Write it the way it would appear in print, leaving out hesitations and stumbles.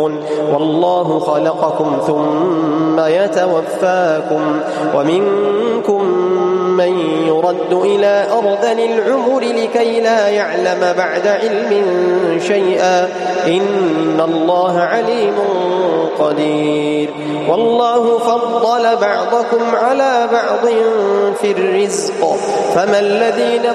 والله خلقكم ثم يتوفاكم ومنكم من يرد إلى أرذل العمر لكي لا يعلم بعد علم شيئا إن الله عليم قدير والله فضل بعضكم على بعض في الرزق فما الذين